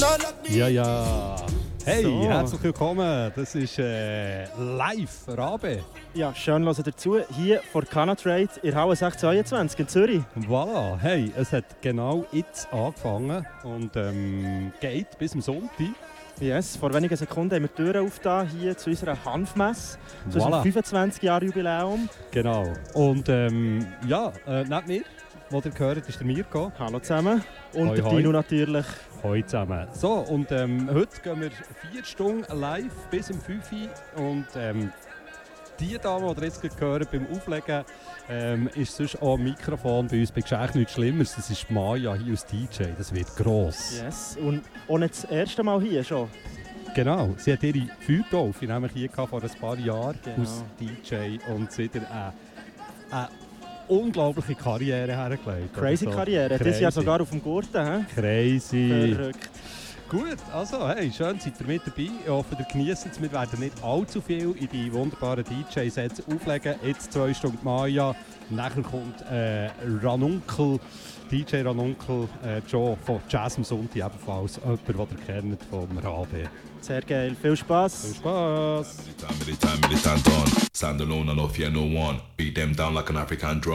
Ja. Hey, So. herzlich willkommen. Das ist live, Rabe. Ja, schön hören dazu. Hier vor Canatrade in Halle 622 in Zürich. Voilà. Hey, es hat genau jetzt angefangen und geht bis zum Sonntag. Yes, vor wenigen Sekunden haben wir die Türen aufgetan, hier zu unserer Hanfmesse, zu Voilà. unserem 25-Jahr-Jubiläum. Genau. Und neben mir, wo ihr gehört, ist der Mirko. Hallo zusammen. Und Hoi, der hoi. Dino natürlich. Hallo zusammen. So, und heute gehen wir 4 Stunden live bis um 5 Uhr. Und die Dame, die ihr jetzt gehört beim Auflegen, ist sonst auch am Mikrofon bei uns bei Geschäft nichts Schlimmeres. Das ist Maya hier als DJ. Das wird gross. Yes. Und auch nicht das erste Mal hier schon. Genau, sie hat ihre Feuertaufe nämlich hier vor ein paar Jahren Genau. als DJ und sie hat eine unglaubliche Karriere hergelegt. Crazy Also, Karriere. Das Jahr sogar auf dem Gurten. Crazy. Verrückt. Gut, also hey, schön seid ihr mit dabei. Ich hoffe, ihr genießt es. Wir werden nicht allzu viel in die wunderbaren DJ-Sets auflegen. Jetzt 2 Stunden Maya. Nachher kommt Ranunkel, DJ Ranunkel, Joe von Jazz am Sonntag ebenfalls. Jemand, den ihr kennt vom Rabe. Sehr geil. Viel Spaß. Viel Spaß! Time, on. Stand alone, I no fear no one. Beat them down like an African drum.